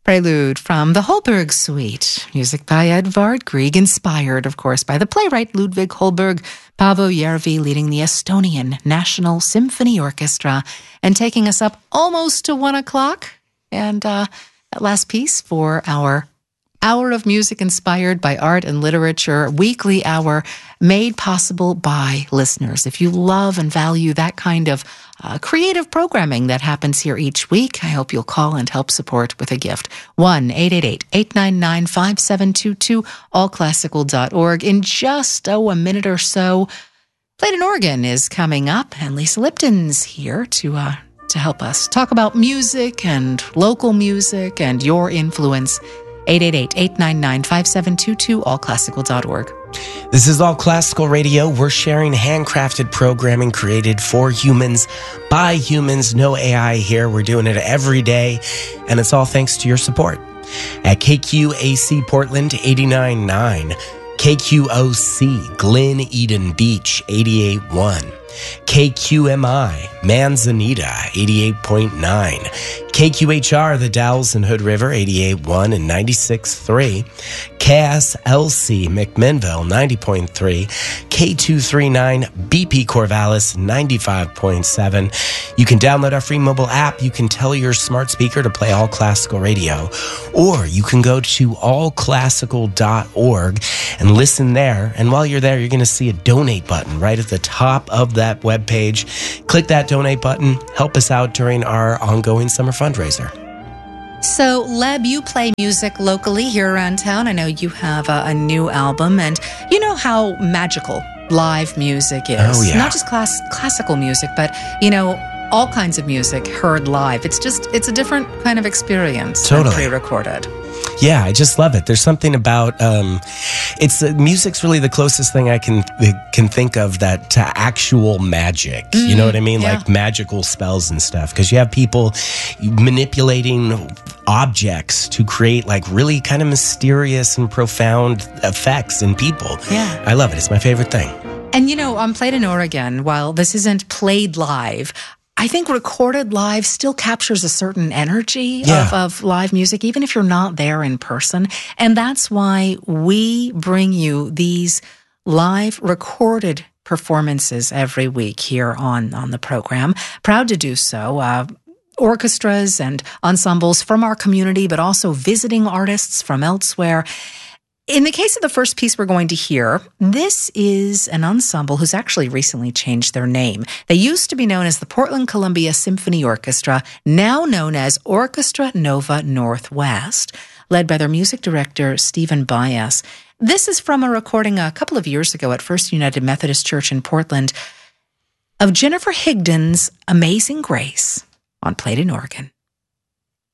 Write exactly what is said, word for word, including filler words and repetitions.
Prelude from the Holberg Suite, music by Edvard Grieg, inspired, of course, by the playwright Ludwig Holberg. Paavo Järvi leading the Estonian National Symphony Orchestra and taking us up almost to one o'clock. And uh, that last piece for our hour of music inspired by art and literature, weekly hour made possible by listeners. If you love and value that kind of uh, creative programming that happens here each week, I hope you'll call and help support with a gift. one eight eight eight, eight nine nine, five seven two two, all classical dot org. In just, oh, a minute or so, Played in Oregon is coming up, and Lisa Lipton's here to uh, to help us talk about music and local music and your influence. eight eight eight, eight nine nine, five seven two two, all classical dot org. This is All Classical Radio. We're sharing handcrafted programming created for humans, by humans, no A I here. We're doing it every day, and it's all thanks to your support. At K Q A C Portland eighty-nine point nine, K Q O C Glen Eden Beach eighty-eight point one, K Q M I Manzanita eighty-eight point nine, K Q H R the Dalles and Hood River eighty-eight point one and ninety-six point three, K S L C McMinnville ninety point three, K two thirty-nine B P Corvallis ninety-five point seven. You can download our free mobile app. You can tell your smart speaker to play All Classical Radio, or you can go to all classical dot org and listen there. And while you're there, you're going to see a donate button right at the top of that webpage. Click that donate button. Help us out during our ongoing summer fundraiser. So, Leb, you play music locally here around town. I know you have a, a new album, and you know how magical live music is. Oh, yeah. Not just class, classical music, but, you know, all kinds of music heard live. It's just, it's a different kind of experience Totally. than pre-recorded. Yeah, I just love it. There's something about um, it's uh, music's really the closest thing I can can think of that to actual magic. Mm, you know what I mean? Yeah. Like magical spells and stuff. Because you have people manipulating objects to create like really kind of mysterious and profound effects in people. Yeah, I love it. It's my favorite thing. And you know, on Played in Oregon, while this isn't played live, I think recorded live still captures a certain energy Yeah. of, of live music, even if you're not there in person. And that's why we bring you these live recorded performances every week here on, on the program. Proud to do so. Uh, orchestras and ensembles from our community, but also visiting artists from elsewhere. In the case of the first piece we're going to hear, this is an ensemble who's actually recently changed their name. They used to be known as the Portland Columbia Symphony Orchestra, now known as Orchestra Nova Northwest, led by their music director, Stephen Bias. This is from a recording a couple of years ago at First United Methodist Church in Portland of Jennifer Higdon's Amazing Grace on Played in Oregon.